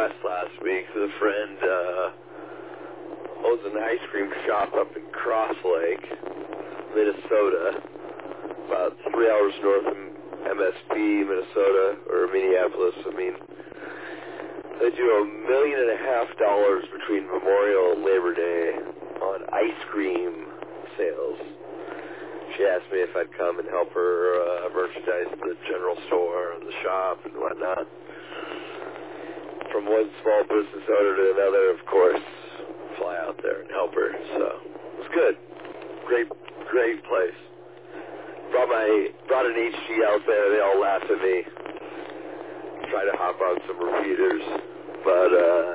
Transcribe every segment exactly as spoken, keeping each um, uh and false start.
West last week. A friend uh, owns an ice cream shop up in Cross Lake, Minnesota, about three hours north of M S P, Minnesota, or Minneapolis. I mean, they do a million and a half dollars between Memorial and Labor Day on ice cream sales. She asked me if I'd come and help her uh, merchandise the general store and the shop and whatnot. From one small business owner to another, of course, fly out there and help her. So it was good. Great, great place. Brought my brought an H G out there. They all laughed at me. Tried to hop on some repeaters, but uh,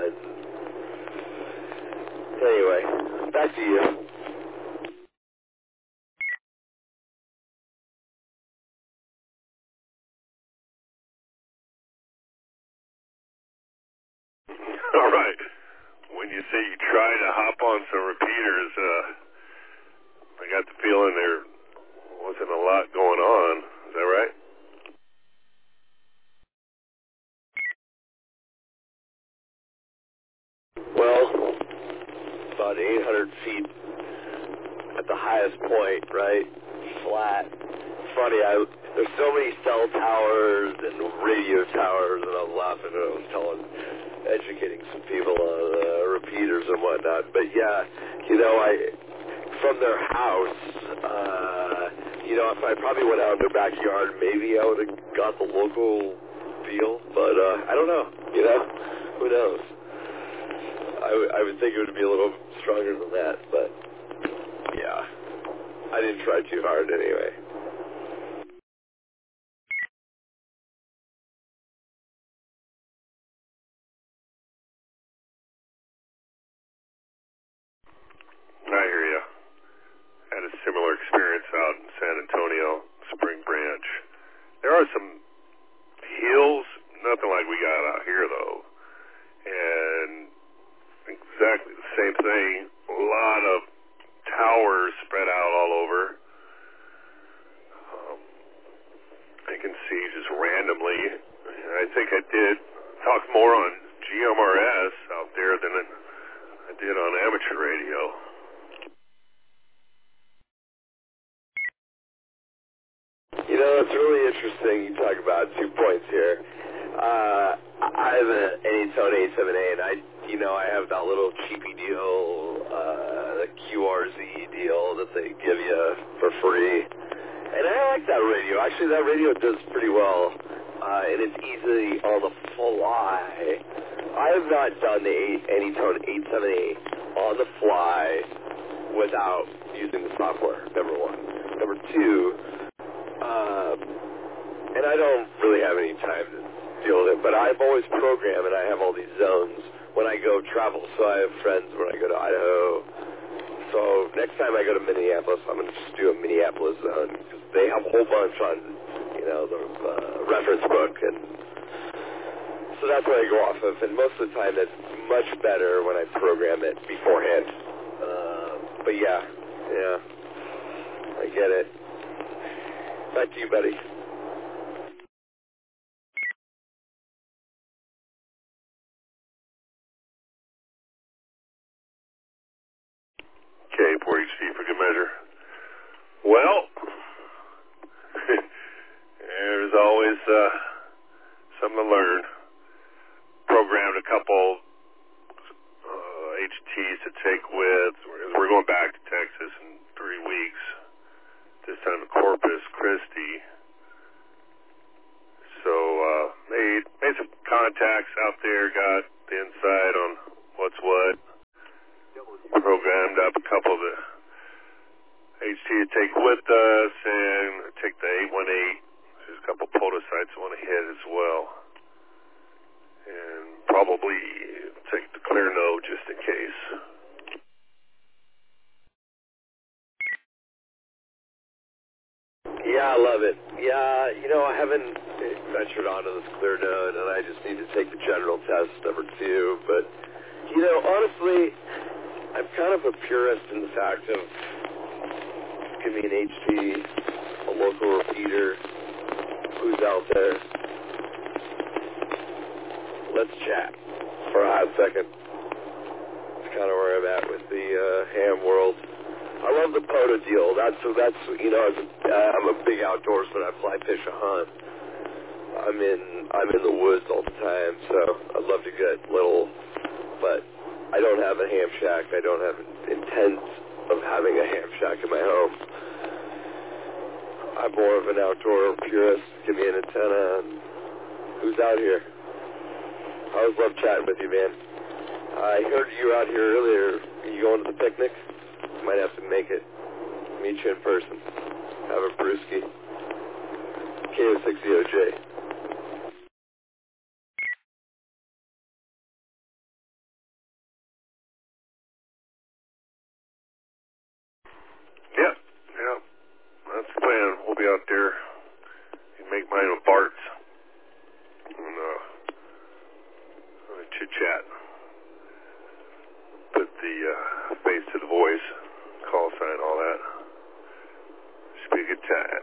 anyway, back to you. All right. When you say you try to hop on some repeaters, uh, I got the feeling there wasn't a lot going on. Is that right? Well, about eight hundred feet at the highest point, right? Flat. Funny, I there's so many cell towers and radio towers, and I was laughing and I was telling, educating some people on uh, repeaters and whatnot. But yeah, you know, I from their house, uh, you know, if I probably went out in their backyard, maybe I would have got the local feel. But uh, I don't know. You know, who knows? I, w- I would think it would be a little stronger than that, but yeah, I didn't try too hard anyway. I hear you. Had a similar experience out in San Antonio, Spring Branch. There are some hills, nothing like we got out here though, and exactly the same thing. A lot of towers spread out all over. Um, I can see just randomly. I think I did talk more on G M R S out there than I did on amateur radio. You know, it's really interesting you talk about two points here. Uh, I have an Anytone eight seven A, and I, you know, I have that little cheapy deal, uh, the Q R Z deal that they give you for free. And I like that radio. Actually, that radio does pretty well, uh, and it's easy on the fly. I have not done the Anytone eight seven A on the fly without using the software, number one. Number two, Um, and I don't really have any time to deal with it, but I've always programmed and I have all these zones when I go travel. So I have friends when I go to Idaho. So next time I go to Minneapolis, I'm going to just do a Minneapolis zone because they have a whole bunch on, you know, the uh, reference book. And so that's what I go off of. And most of the time it's much better when I program it beforehand. Uh, but yeah, yeah, I get it. Back to you, buddy. Okay, four H D for good measure. Well, there's always uh, something to learn. Programmed a couple uh, H Ts to take with. We're going back to Texas in three weeks. This time to Corpus Christi. So uh, made made some contacts out there. Got the insight on what's what. Programmed up a couple of the H T to take with us, and take the eight one eight. There's a couple POTA sites I want to hit as well, and probably take the clear node just in case. Yeah, I love it. Yeah, you know, I haven't ventured onto this clear node, and I just need to take the general test number two. But, you know, honestly, I'm kind of a purist in the fact of give me an H T, a local repeater, who's out there. Let's chat. second. It's kind of where I'm at with the uh, ham world. I love the POTA deal. That's, that's you know, as a, uh, I'm a big outdoorsman. I fly, fish, and hunt. I'm in, I'm in the woods all the time, so I'd love to get little, but I don't have a ham shack. I don't have intent of having a ham shack in my home. I'm more of an outdoor purist. Give me an antenna, and who's out here? I always love chatting with you, man. I heard you were out here earlier. Are you going to the picnic? Might have to make it. Meet you in person. Have a brewski. K O six Z O J. Yeah, yeah. That's the plan. We'll be out there. You can make mine with Bart's. And, uh, chit-chat. Put the uh, face to the voice, call sign, all that. Should be a good time.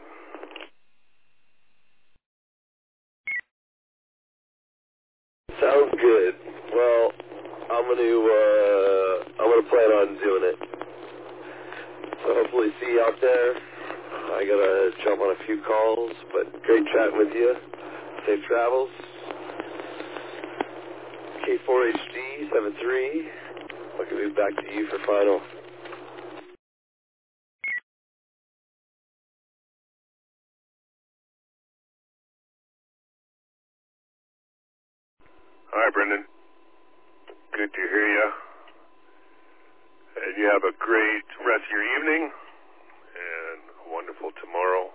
Sounds good. Well, I'm gonna uh, I'm gonna plan on doing it. So hopefully see you out there. I gotta jump on a few calls, but great chatting with you. Safe travels. K four H D seven three. I'll give it back to you for final. All right, Brendan. Good to hear you. And you have a great rest of your evening and a wonderful tomorrow.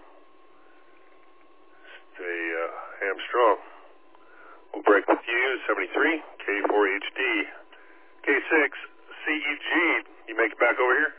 Stay uh, hamstrong. We'll break with you, seventy-three, K four H D, K six, C E G. You make it back over here?